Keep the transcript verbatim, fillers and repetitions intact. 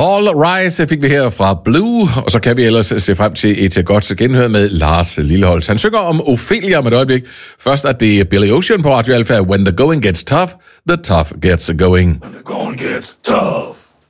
All Rise fik vi her fra Blue, og så kan vi ellers se frem til et godt genhør med Lars Lilleholt. Han synger om Ophelia om et øjeblik. Først er det Billy Ocean på Radio Alpha. When the going gets tough, the tough gets going. When the going gets tough.